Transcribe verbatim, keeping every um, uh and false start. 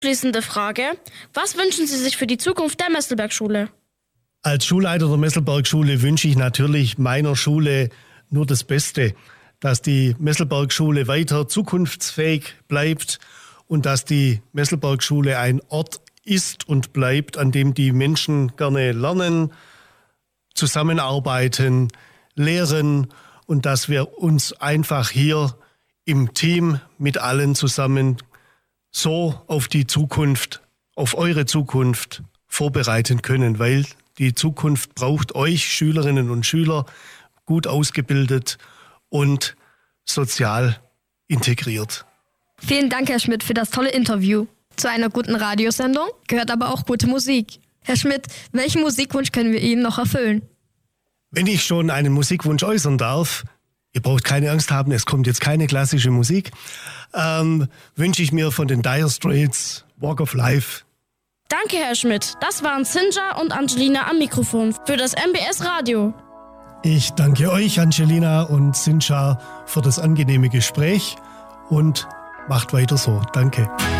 Schließende Frage. Was wünschen Sie sich für die Zukunft der Messelberg-Schule? Als Schulleiter der Messelberg-Schule wünsche ich natürlich meiner Schule nur das Beste, dass die Messelberg-Schule weiter zukunftsfähig bleibt und dass die Messelberg-Schule ein Ort ist und bleibt, an dem die Menschen gerne lernen, zusammenarbeiten, lehren und dass wir uns einfach hier im Team mit allen zusammen so auf die Zukunft, auf eure Zukunft vorbereiten können, weil die Zukunft braucht euch, Schülerinnen und Schüler, gut ausgebildet und sozial integriert. Vielen Dank, Herr Schmidt, für das tolle Interview. Zu einer guten Radiosendung gehört aber auch gute Musik. Herr Schmidt, welchen Musikwunsch können wir Ihnen noch erfüllen? Wenn ich schon einen Musikwunsch äußern darf, ihr braucht keine Angst haben, es kommt jetzt keine klassische Musik, ähm, wünsche ich mir von den Dire Straits Walk of Life. Danke, Herr Schmidt. Das waren Sinja und Angelina am Mikrofon für das M B S Radio. Ich danke euch, Angelina und Sinja, für das angenehme Gespräch und macht weiter so. Danke.